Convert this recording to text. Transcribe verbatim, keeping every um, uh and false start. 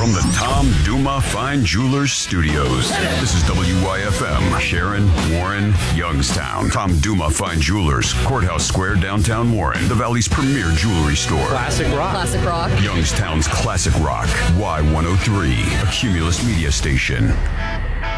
From the Tom Duma Fine Jewelers Studios, this is W Y F M, Sharon, Warren, Youngstown. Tom Duma Fine Jewelers, Courthouse Square, downtown Warren, the Valley's premier jewelry store. Classic rock. Classic rock. Youngstown's classic rock, Y one oh three, a Cumulus media station.